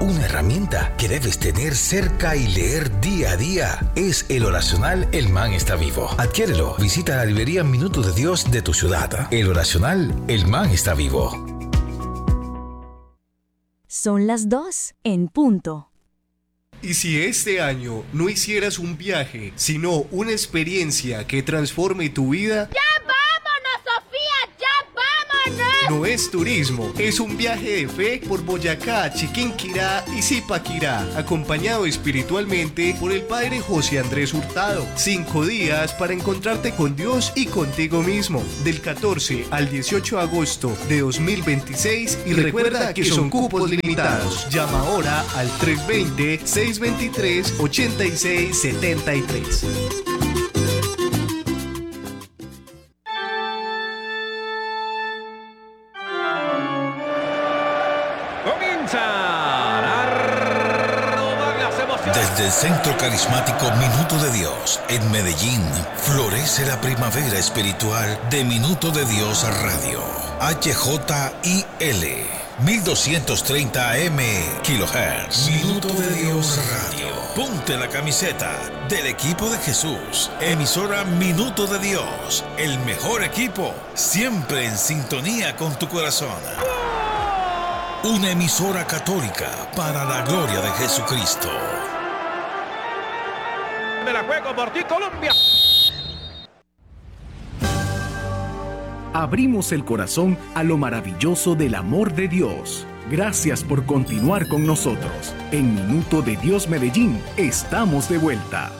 Una herramienta que debes tener cerca y leer día a día es el oracional El Man está vivo. Adquiérelo. Visita la librería Minuto de Dios de tu ciudad. El oracional El Man está vivo. Son las 2 en punto. ¿Y si este año no hicieras un viaje, sino una experiencia que transforme tu vida? ¡Ya vámonos, Sofía! ¡Ya vámonos! No es turismo, es un viaje de fe por Boyacá, Chiquinquirá y Zipaquirá, acompañado espiritualmente por el Padre José Andrés Hurtado. 5 días para encontrarte con Dios y contigo mismo, del 14 al 18 de agosto de 2026, y recuerda que son cupos limitados. Llama ahora al 320-623-8673. Desde el Centro Carismático Minuto de Dios, en Medellín, florece la primavera espiritual de Minuto de Dios Radio. HJIL, 1230 AM kHz. Minuto de Dios Radio. Ponte la camiseta del equipo de Jesús. Emisora Minuto de Dios, el mejor equipo, siempre en sintonía con tu corazón. Una emisora católica para la gloria de Jesucristo. Me la juego por ti, Colombia. Abrimos el corazón a lo maravilloso del amor de Dios. Gracias por continuar con nosotros. En Minuto de Dios Medellín, estamos de vuelta.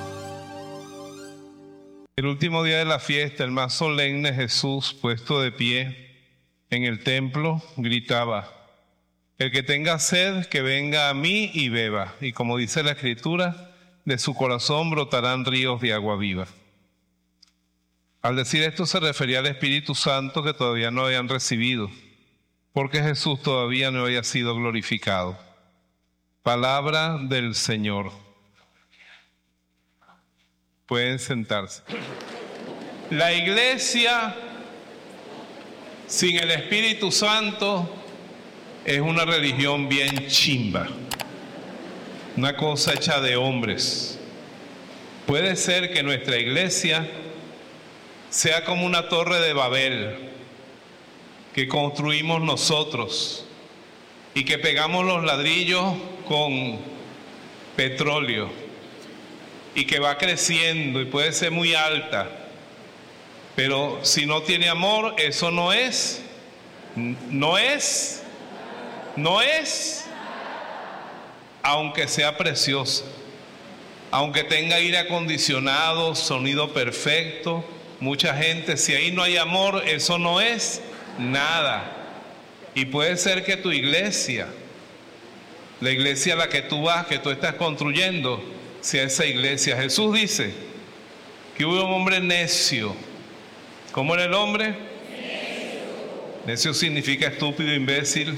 El último día de la fiesta, el más solemne, Jesús, puesto de pie en el templo, gritaba: el que tenga sed, que venga a mí y beba. Y como dice la Escritura, de su corazón brotarán ríos de agua viva. Al decir esto se refería al Espíritu Santo que todavía no habían recibido, porque Jesús todavía no había sido glorificado. Palabra del Señor. Pueden sentarse. La iglesia sin el Espíritu Santo es una religión bien chimba, una cosa hecha de hombres. Puede ser que nuestra iglesia sea como una torre de Babel que construimos nosotros y que pegamos los ladrillos con petróleo y que va creciendo y puede ser muy alta, pero si no tiene amor, eso no es, aunque sea preciosa, aunque tenga aire acondicionado, sonido perfecto, mucha gente, si ahí no hay amor, eso no es nada. Y puede ser que tu iglesia, la iglesia a la que tú vas, que tú estás construyendo, sea esa iglesia. Jesús dice que hubo un hombre necio. ¿Cómo era el hombre? Necio significa estúpido, imbécil.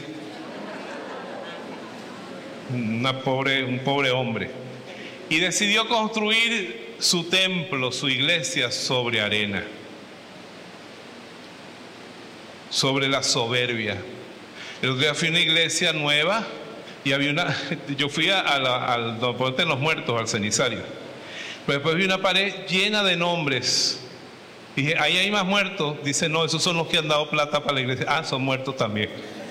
Un pobre hombre. Y decidió construir su templo, su iglesia, sobre arena, sobre la soberbia. El otro día fui a una iglesia nueva y había una, yo fui al Puente de los Muertos, al cenizario, pero después vi una pared llena de nombres. Dije, ahí hay más muertos. Dice, no, esos son los que han dado plata para la iglesia. Ah, son muertos también.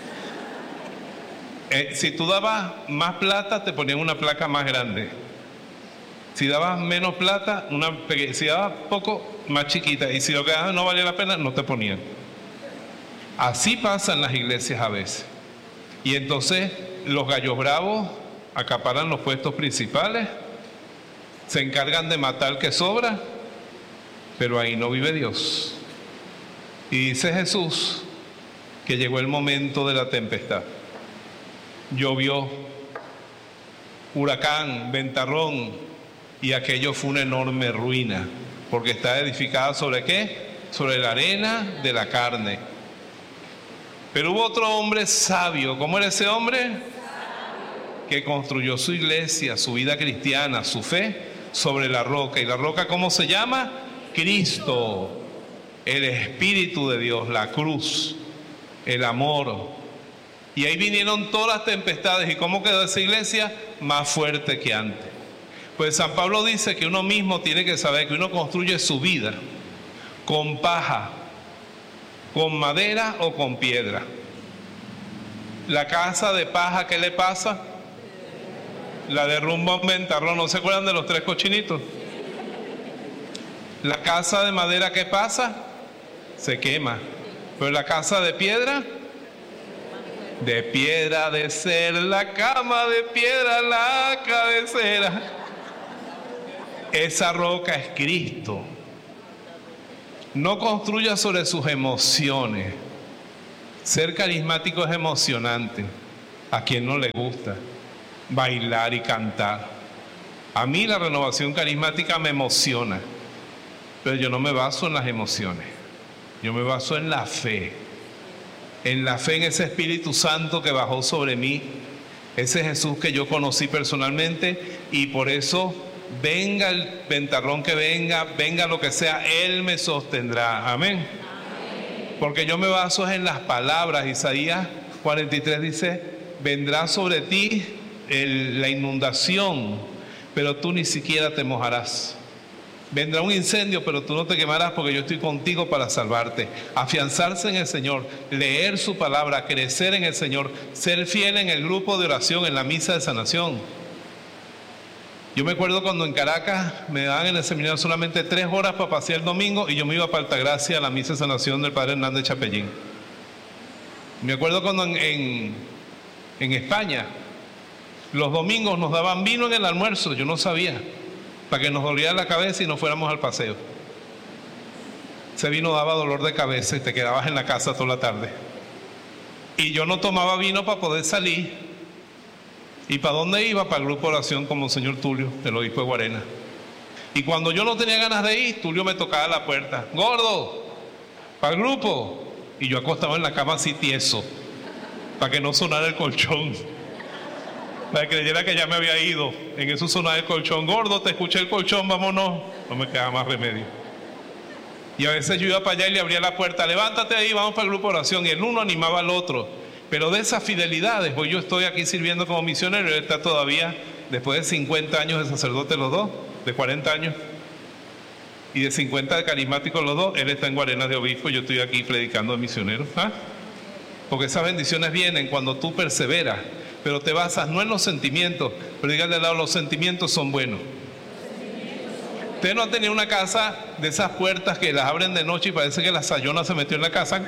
Si tú dabas más plata, te ponían una placa más grande. Si dabas menos plata, si dabas poco, más chiquita. Y si lo que dabas no valía la pena, no te ponían. Así pasan las iglesias a veces. Y entonces los gallos bravos acaparan los puestos principales, se encargan de matar que sobra, pero ahí no vive Dios. Y dice Jesús que llegó el momento de la tempestad. Llovió, huracán, ventarrón, y aquello fue una enorme ruina, porque está edificada ¿sobre qué? Sobre la arena de la carne. Pero hubo otro hombre sabio. ¿Cómo era ese hombre? Que construyó su iglesia, su vida cristiana, su fe, sobre la roca. ¿Y la roca cómo se llama? Cristo, el Espíritu de Dios, la cruz, el amor. Y ahí vinieron todas las tempestades. ¿Y cómo quedó esa iglesia? Más fuerte que antes. Pues San Pablo dice que uno mismo tiene que saber que uno construye su vida con paja, con madera o con piedra. La casa de paja, ¿qué le pasa? La derrumba un ventarrón. ¿No se acuerdan de los 3 cochinitos? La casa de madera, ¿qué pasa? Se quema. Pero la casa de piedra de ser la cama, de piedra la cabecera. Esa roca es Cristo. No construya sobre sus emociones. Ser carismático es emocionante. A quien no le gusta bailar y cantar. A mí la renovación carismática me emociona, pero yo no me baso en las emociones. Yo me baso en la fe. En la fe en ese Espíritu Santo que bajó sobre mí, ese Jesús que yo conocí personalmente, y por eso venga el ventarrón que venga, venga lo que sea, Él me sostendrá. Amén. Porque yo me baso en las palabras. Isaías 43 dice: vendrá sobre ti la inundación, pero tú ni siquiera te mojarás. Vendrá un incendio, pero tú no te quemarás, porque yo estoy contigo para salvarte. Afianzarse en el Señor, leer su palabra, crecer en el Señor, ser fiel en el grupo de oración, en la misa de sanación. Yo me acuerdo cuando en Caracas me daban en el seminario solamente 3 horas para pasear el domingo, y yo me iba para Altagracia a la misa de sanación del Padre Hernández Chapellín. Me acuerdo cuando en España los domingos nos daban vino en el almuerzo, yo no sabía, para que nos doliera la cabeza y nos fuéramos al paseo. Ese vino daba dolor de cabeza y te quedabas en la casa toda la tarde. Y yo no tomaba vino para poder salir. ¿Y para dónde iba? Para el grupo de oración con Monseñor Tulio, el obispo de Guarena. Y cuando yo no tenía ganas de ir, Tulio me tocaba la puerta: gordo, para el grupo. Y yo acostaba en la cama así tieso, para que no sonara el colchón, para que creyera que ya me había ido. En eso sonaba el colchón: gordo, te escuché el colchón, vámonos. No me quedaba más remedio. Y a veces yo iba para allá y le abría la puerta: levántate ahí, vamos para el grupo de oración. Y el uno animaba al otro. Pero de esas fidelidades, pues yo estoy aquí sirviendo como misionero, él está todavía, después de 50 años de sacerdote los dos, de 40 años, y de 50 de carismáticos los dos. Él está en Guarenas de obispo, yo estoy aquí predicando de misionero. Porque esas bendiciones vienen cuando tú perseveras, pero te basas no en los sentimientos, pero dígale al lado: los sentimientos son buenos. Usted no ha tenido una casa de esas puertas que las abren de noche y parece que la sayona se metió en la casa.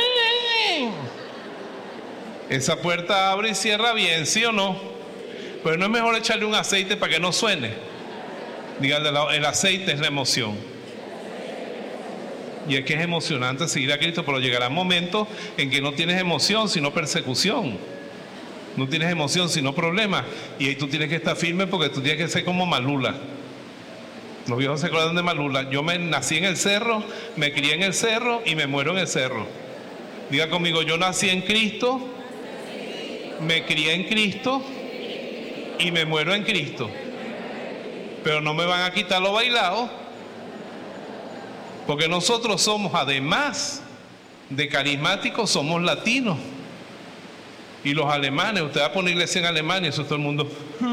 Esa puerta abre y cierra bien, ¿sí o no? Pero no es mejor echarle un aceite para que no suene. Dígale al lado: el aceite es la emoción. Y es que es emocionante seguir a Cristo, pero llegará momentos en que no tienes emoción, sino persecución. No tienes emoción, sino problemas. Y ahí tú tienes que estar firme, porque tú tienes que ser como Malula. Los viejos se acuerdan de Malula. Yo nací en el cerro, me crié en el cerro y me muero en el cerro. Diga conmigo: yo nací en Cristo, me crié en Cristo y me muero en Cristo. Pero no me van a quitar lo bailado, porque nosotros somos, además de carismáticos, somos latinos. Y los alemanes, usted va a poner iglesia en Alemania, eso todo el mundo: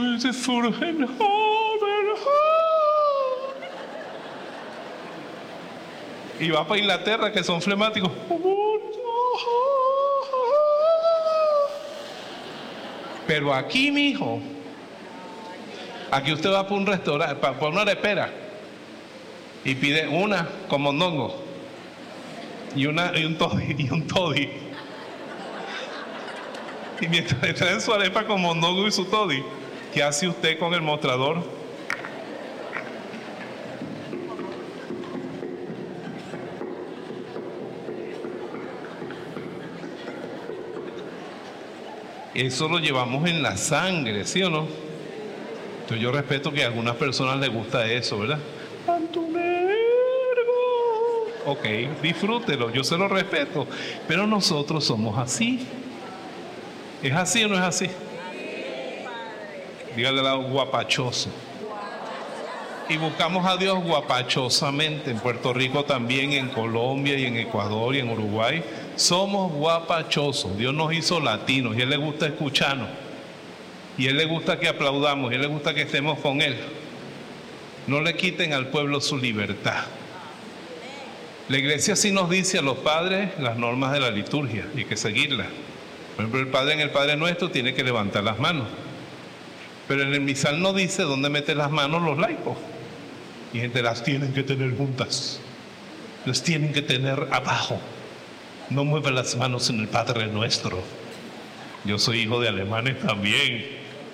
y va para Inglaterra, que son flemáticos. Pero aquí, mijo, aquí usted va para un restaurante, para una arepera, y pide una con mondongo y un toddy. Y mientras le traen su arepa con mondongo y su toddy, ¿qué hace usted con el mostrador? Eso lo llevamos en la sangre, ¿sí o no? Entonces yo respeto que a algunas personas les gusta eso, ¿verdad? Ok, disfrútelo, yo se lo respeto. Pero nosotros somos así. ¿Es así o no es así? Dígale al lado: guapachoso. Y buscamos a Dios guapachosamente. En Puerto Rico también, en Colombia y en Ecuador y en Uruguay. Somos guapachosos. Dios nos hizo latinos y a Él le gusta escucharnos. Y a Él le gusta que aplaudamos y a Él le gusta que estemos con Él. No le quiten al pueblo su libertad. La iglesia sí nos dice a los padres las normas de la liturgia y hay que seguirlas. Por ejemplo, el padre en el Padre Nuestro tiene que levantar las manos. Pero en el misal no dice dónde meten las manos los laicos. Y gente las tienen que tener juntas. Las tienen que tener abajo. No mueva las manos en el Padre Nuestro. Yo soy hijo de alemanes también.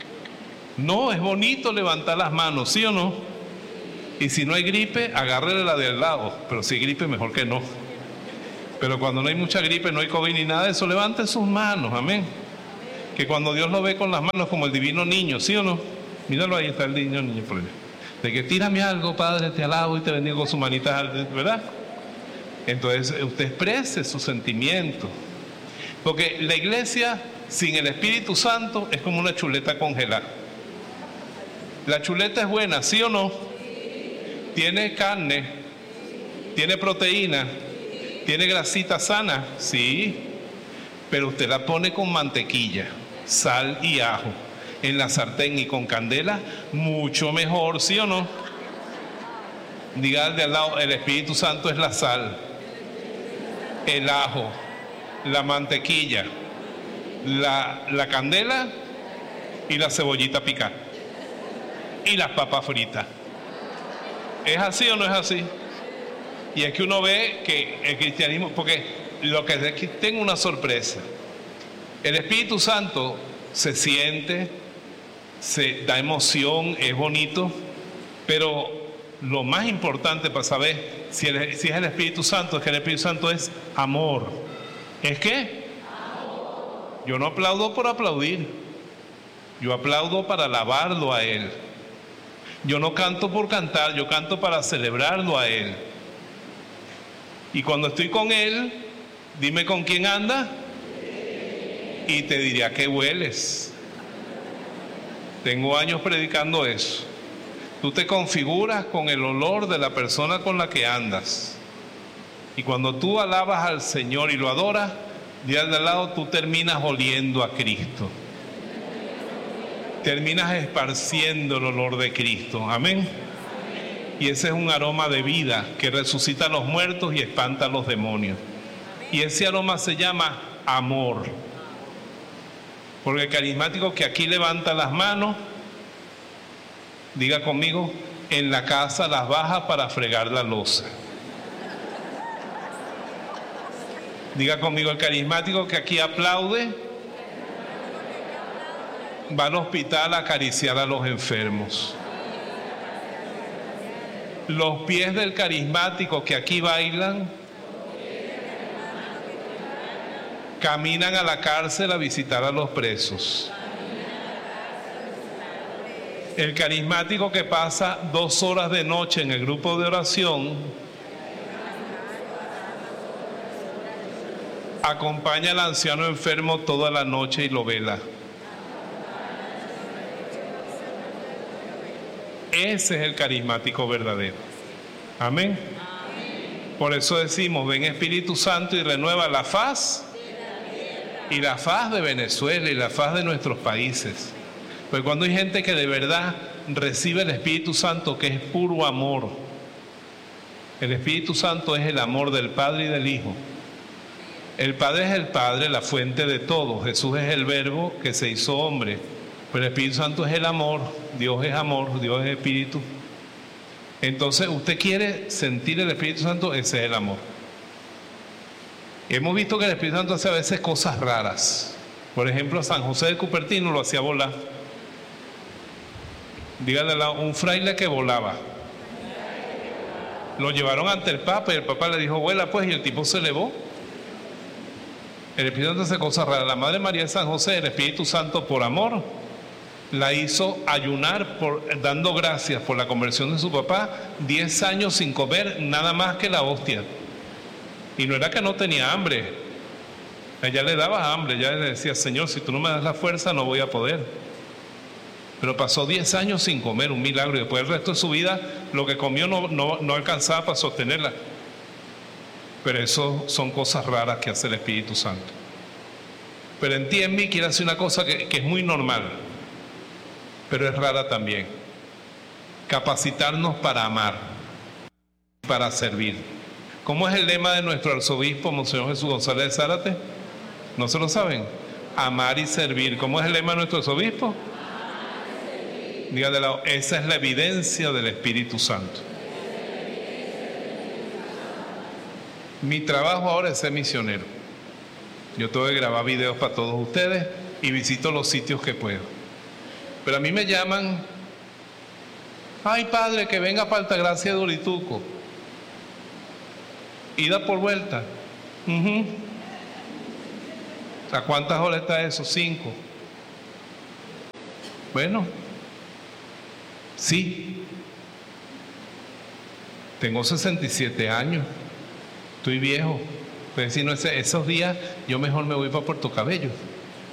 No, es bonito levantar las manos, ¿sí o no? Y si no hay gripe, agárrele la de al lado. Pero si hay gripe, mejor que no. Pero cuando no hay mucha gripe, no hay COVID ni nada de eso, levante sus manos, amén. Que cuando Dios lo ve con las manos como el divino niño, ¿sí o no? Míralo, ahí está el niño por ahí. De que tírame algo, Padre, te alabo y te bendigo con sus manitas, ¿verdad? Entonces usted exprese sus sentimientos. Porque la iglesia sin el Espíritu Santo es como una chuleta congelada. La chuleta es buena, ¿sí o no? Tiene carne, tiene proteína, tiene grasita sana, sí. Pero usted la pone con mantequilla, sal y ajo en la sartén y con candela, mucho mejor, ¿sí o no? Diga al de al lado, el Espíritu Santo es la sal, el ajo, la mantequilla, la candela y la cebollita picada y las papas fritas. ¿Es así o no es así? Y es que uno ve que el cristianismo, porque lo que aquí tengo una sorpresa, el Espíritu Santo se siente, se da emoción, es bonito, pero lo más importante para saber si es el Espíritu Santo es que el Espíritu Santo es amor. ¿Es qué? Amor. Yo no aplaudo por aplaudir, yo aplaudo para alabarlo a Él. Yo no canto por cantar, yo canto para celebrarlo a Él. Y cuando estoy con Él, dime con quién anda y te diré a qué hueles. Tengo años predicando eso. Tú te configuras con el olor de la persona con la que andas. Y cuando tú alabas al Señor y lo adoras, de al lado tú terminas oliendo a Cristo. Terminas esparciendo el olor de Cristo. Amén. Y ese es un aroma de vida que resucita a los muertos y espanta a los demonios. Y ese aroma se llama amor. Porque el carismático que aquí levanta las manos, diga conmigo, en la casa las baja para fregar la loza. Diga conmigo, el carismático que aquí aplaude, va al hospital a acariciar a los enfermos. Los pies del carismático que aquí bailan, caminan a la cárcel a visitar a los presos. El carismático que pasa 2 horas de noche en el grupo de oración, acompaña al anciano enfermo toda la noche y lo vela. Ese es el carismático verdadero. Amén. Por eso decimos, ven Espíritu Santo y renueva la faz y la faz de Venezuela y la faz de nuestros países. Pues cuando hay gente que de verdad recibe el Espíritu Santo, que es puro amor. El Espíritu Santo es el amor del Padre y del Hijo. El Padre es el Padre, la fuente de todo. Jesús es el Verbo que se hizo hombre. Pero el Espíritu Santo es el amor. Dios es Espíritu. Entonces, usted quiere sentir el Espíritu Santo, ese es el amor. Hemos visto que el Espíritu Santo hace a veces cosas raras. Por ejemplo, San José de Cupertino lo hacía volar. Dígale a un fraile que volaba. Lo llevaron ante el Papa y el Papa le dijo, vuela pues, y el tipo se elevó. El Espíritu Santo hace cosas raras. La Madre María de San José, el Espíritu Santo por amor, la hizo ayunar dando gracias por la conversión de su papá, 10 años sin comer nada más que la hostia. Y no era que no tenía hambre, ella le daba hambre, ella le decía, Señor, si tú no me das la fuerza no voy a poder. Pero pasó 10 años sin comer, un milagro, y después el resto de su vida lo que comió no alcanzaba para sostenerla. Pero eso son cosas raras que hace el Espíritu Santo. Pero en ti, en mí, quiere hacer una cosa que es muy normal, pero es rara también. Capacitarnos para amar, para servir. ¿Cómo es el lema de nuestro arzobispo, Monseñor Jesús González de Zárate? ¿No se lo saben? Amar y servir. ¿Cómo es el lema de nuestro arzobispo? Diga de lado, esa es la evidencia del Espíritu Santo. Mi trabajo ahora es ser misionero. Yo tengo que grabar videos para todos ustedes y visito los sitios que puedo. Pero a mí me llaman, ay padre, que venga para Altagracia de Urituco. Ida por vuelta. ¿A cuántas horas está eso? 5. Bueno, sí. Tengo 67 años. Estoy viejo. Pues si no, esos días yo mejor me voy para Puerto Cabello.